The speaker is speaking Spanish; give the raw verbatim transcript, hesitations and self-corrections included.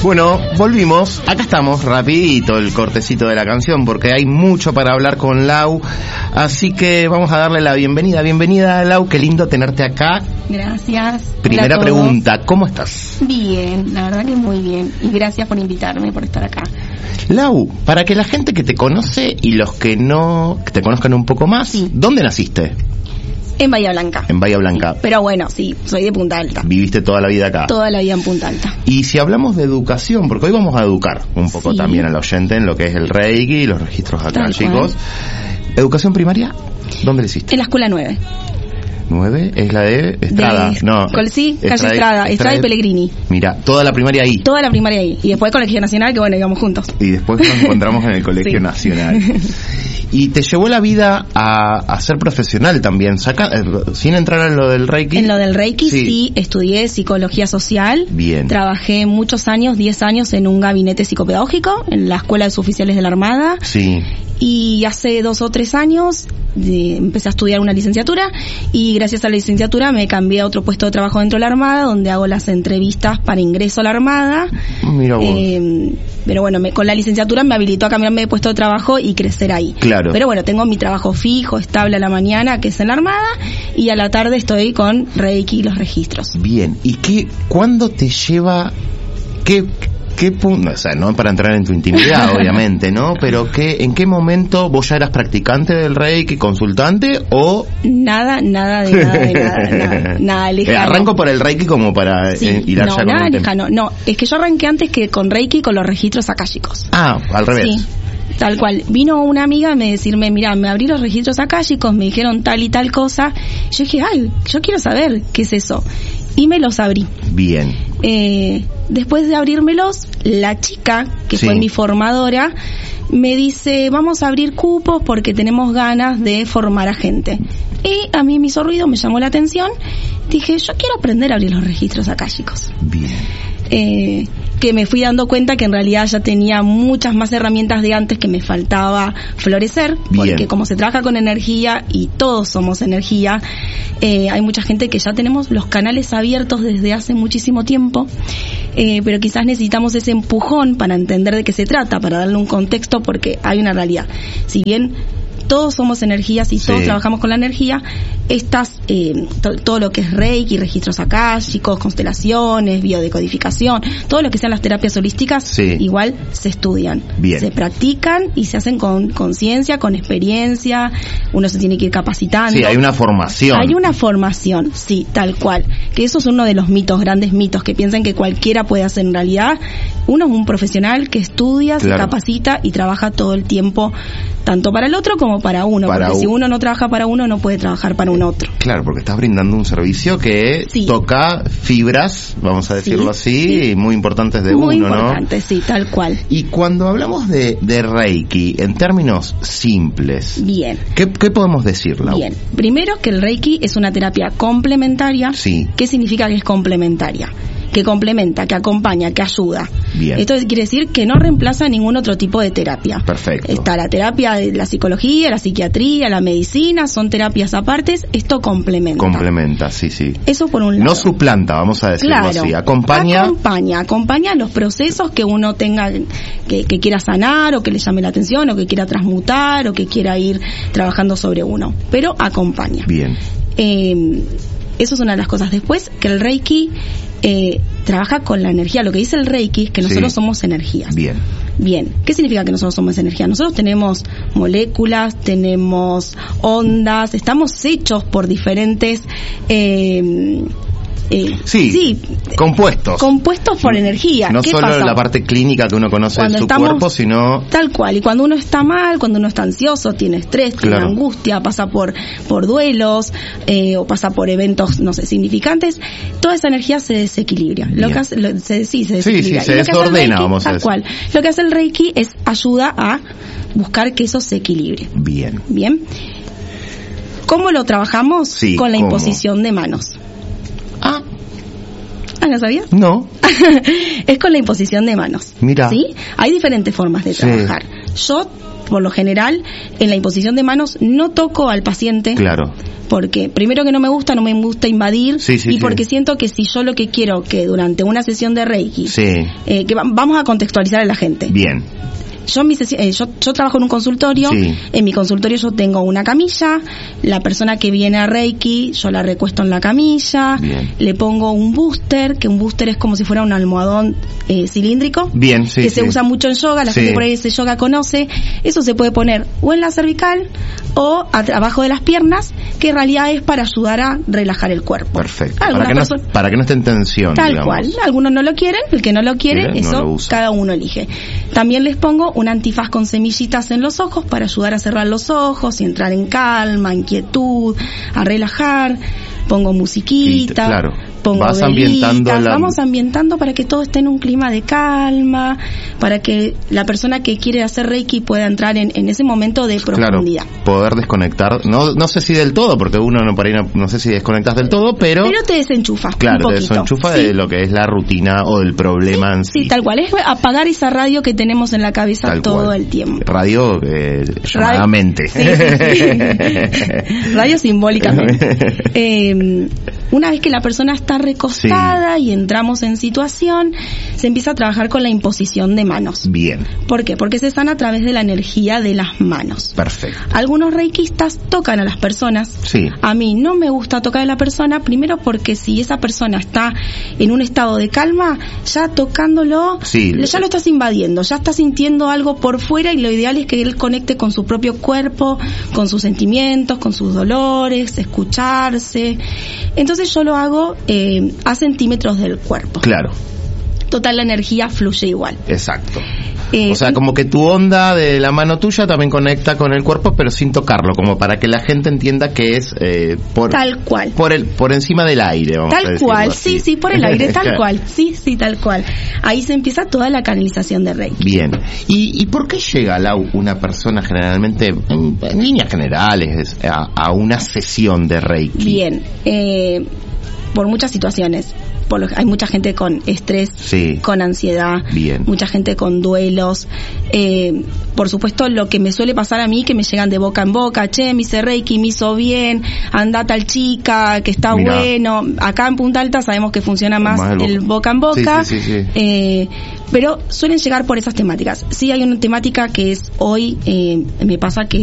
Bueno, volvimos. Acá estamos, rapidito el cortecito de la canción, porque hay mucho para hablar con Lau. Así que vamos a darle la bienvenida. Bienvenida, Lau, qué lindo tenerte acá. Gracias. Primera pregunta, ¿cómo estás? Bien, la verdad que muy bien. Y gracias por invitarme, por estar acá. Lau, para que la gente que te conoce y los que no que te conozcan un poco más, sí. ¿Dónde naciste? En Bahía Blanca. En Bahía Blanca. Sí, pero bueno, sí, soy de Punta Alta. ¿Viviste toda la vida acá? Toda la vida en Punta Alta. Y si hablamos de educación, porque hoy vamos a educar un poco sí. también al oyente en lo que es el Reiki y los registros acá, chicos. ¿Educación primaria? ¿Dónde le hiciste? En la escuela nueve. ¿nueve? Es la de Estrada. De, no. Col, sí, calle Estrada, Estrada, Estrada y Pellegrini. Mira, toda la primaria ahí. Toda la primaria ahí. Y después Colegio Nacional, que bueno, íbamos juntos. Y después nos encontramos en el Colegio sí. Nacional. Y te llevó la vida a, a ser profesional también, saca, eh, sin entrar en lo del Reiki. En lo del Reiki sí. sí, estudié psicología social. Bien. Trabajé muchos años, diez años en un gabinete psicopedagógico, en la Escuela de Suboficiales de la Armada. Sí. Y hace dos o tres años de, empecé a estudiar una licenciatura y gracias a la licenciatura me cambié a otro puesto de trabajo dentro de la Armada, donde hago las entrevistas para ingreso a la Armada. Mira vos. Eh, pero bueno, me, con la licenciatura me habilitó a cambiarme de puesto de trabajo y crecer ahí. Claro. Pero bueno, tengo mi trabajo fijo, estable a la mañana, que es en la Armada, y a la tarde estoy con Reiki y los registros. Bien. ¿Y qué, cuándo te lleva, qué... ¿Qué punto? O sea, no para entrar en tu intimidad, obviamente, ¿no? Pero ¿qué, ¿en qué momento vos ya eras practicante del Reiki, consultante o...? Nada, nada de nada, de nada, nada, nada lejano. Eh, arranco por el Reiki como para sí, eh, ir allá no, con nada un lejano. No, es que yo arranqué antes que con Reiki con los registros akáshicos. Ah, al revés. Sí. Tal cual. Vino una amiga a me decirme, mira, me abrí los registros akáshicos, me dijeron tal y tal cosa. Yo dije, ay, yo quiero saber qué es eso. Y me los abrí. Bien. Eh, después de abrírmelos, la chica, que sí. fue mi formadora, me dice, vamos a abrir cupos porque tenemos ganas de formar a gente. Y a mí me hizo ruido, me llamó la atención. Dije, yo quiero aprender a abrir los registros akáshicos. Bien. Eh, que me fui dando cuenta que en realidad ya tenía muchas más herramientas de antes que me faltaba florecer. Bien. Porque como se trabaja con energía y todos somos energía, eh, hay mucha gente que ya tenemos los canales abiertos desde hace muchísimo tiempo, eh, pero quizás necesitamos ese empujón para entender de qué se trata, para darle un contexto, porque hay una realidad. Si bien todos somos energías y todos sí. trabajamos con la energía, estas, eh, to, todo lo que es Reiki, registros akáshicos, constelaciones, biodecodificación, todo lo que sean las terapias holísticas, sí. igual se estudian, bien. Se practican y se hacen con conciencia, con experiencia, uno se tiene que ir capacitando. Sí, hay una formación. Hay una formación, sí, tal cual. Que eso es uno de los mitos, grandes mitos, que piensan que cualquiera puede hacer. En realidad, uno es un profesional que estudia, claro. se capacita y trabaja todo el tiempo, tanto para el otro como para uno, para porque un... si uno no trabaja para uno, no puede trabajar para un otro. Claro, porque estás brindando un servicio que sí. toca fibras, vamos a decirlo sí, así, sí. muy importantes de muy uno, ¿no? Muy importantes, sí, tal cual. Y cuando hablamos de, de Reiki, en términos simples, bien. ¿qué, qué podemos decir, Lau? Bien, primero que el Reiki es una terapia complementaria. Sí. ¿Qué significa que es complementaria? Que complementa, que acompaña, que ayuda. Bien. Esto quiere decir que no reemplaza ningún otro tipo de terapia. Perfecto. Está la terapia de la psicología, la psiquiatría, la medicina, son terapias apartes, esto complementa. Complementa, sí, sí. Eso por un lado. No suplanta, vamos a decirlo claro. así. Acompaña. Acompaña, acompaña los procesos que uno tenga, que, que quiera sanar, o que le llame la atención, o que quiera transmutar, o que quiera ir trabajando sobre uno. Pero acompaña. Bien. Eh, eso es una de las cosas. Después, que el Reiki eh, trabaja con la energía. Lo que dice el Reiki es que nosotros sí. somos energías. Bien. Bien. ¿Qué significa que nosotros somos energía? Nosotros tenemos moléculas, tenemos ondas, estamos hechos por diferentes... Eh, Eh, sí, sí, compuestos. Compuestos por energía. No ¿Qué solo pasa? la parte clínica que uno conoce cuando de su estamos, cuerpo, sino... Tal cual, y cuando uno está mal, cuando uno está ansioso, tiene estrés, tiene claro. angustia, pasa por por duelos, eh, o pasa por eventos, no sé, significantes, toda esa energía se desequilibra. Lo que hace, lo, se, sí, se desequilibra. Sí, sí, se desordena, vamos a decir. Tal cual. Lo que hace el Reiki es ayuda a buscar que eso se equilibre. Bien. Bien. ¿Cómo lo trabajamos? Sí, con la ¿cómo? Imposición de manos. Ah. Ah, ¿no sabías? No. Es con la imposición de manos. Mira. ¿Sí? Hay diferentes formas de trabajar. Sí. Yo por lo general, en la imposición de manos no toco al paciente. Claro. Porque primero que no me gusta, no me gusta invadir, sí, sí, y porque sí. siento que si yo lo que quiero que durante una sesión de Reiki, sí. eh, que va, vamos a contextualizar a la gente. Bien. Yo, mi sesi- eh, yo, yo trabajo en un consultorio, sí. En mi consultorio yo tengo una camilla, la persona que viene a Reiki, yo la recuesto en la camilla, bien. Le pongo un booster, que un booster es como si fuera un almohadón eh, cilíndrico, bien, sí, que sí. se usa mucho en yoga, la sí. gente por ahí ese yoga conoce, eso se puede poner o en la cervical o a, abajo de las piernas, que en realidad es para ayudar a relajar el cuerpo. Perfecto, para que, no, para que no esté en tensión. Tal digamos. cual, algunos no lo quieren, el que no lo quiere, Mira, eso no lo usa. Cada uno elige. También les pongo un antifaz con semillitas en los ojos para ayudar a cerrar los ojos y entrar en calma, en quietud, a relajar. Pongo musiquita, claro. pongo Vas velitas, ambientando la... vamos ambientando para que todo esté en un clima de calma, para que la persona que quiere hacer Reiki pueda entrar en, en ese momento de profundidad. Claro, poder desconectar, no no sé si del todo, porque uno no, por ahí no, no sé si desconectas del todo, pero... Pero te desenchufas claro, un poquito. Te desenchufa sí. de lo que es la rutina o del problema sí, en sí. Sí, tal cual, es apagar esa radio que tenemos en la cabeza tal todo cual. El tiempo. Radio eh, llamadamente. Sí, sí, sí. Radio simbólicamente. Eh, una vez que la persona está recostada sí. y entramos en situación, se empieza a trabajar con la imposición de manos. Bien. ¿Por qué? Porque se sana a través de la energía de las manos. Perfecto. Algunos reikistas tocan a las personas. Sí. A mí no me gusta tocar a la persona, primero porque si esa persona está en un estado de calma, ya tocándolo, sí. ya lo estás invadiendo, ya está sintiendo algo por fuera, y lo ideal es que él conecte con su propio cuerpo, con sus sentimientos, con sus dolores, escucharse. Entonces yo lo hago eh, a centímetros del cuerpo. Claro. Total, la energía fluye igual. Exacto. Eh, o sea, como que tu onda de la mano tuya también conecta con el cuerpo, pero sin tocarlo, como para que la gente entienda que es eh, por tal cual, por el por encima del aire, vamos tal a decirlo cual, así. sí, sí, por el aire, tal cual, sí, sí, tal cual. Ahí se empieza toda la canalización de Reiki. Bien. ¿Y, y por qué llega la, una persona generalmente, en, en líneas generales, a, a una sesión de Reiki? Bien, eh, por muchas situaciones. Por lo, hay mucha gente con estrés, sí. con ansiedad, bien. Mucha gente con duelos. Eh, por supuesto, lo que me suele pasar a mí, que me llegan de boca en boca, che, me hice Reiki, me hizo bien, anda tal chica, que está Mirá. Bueno. Acá en Punta Alta sabemos que funciona más, más el, el boca en boca, sí, sí, sí, sí. Eh, pero suelen llegar por esas temáticas. Sí hay una temática que es hoy, eh, me pasa que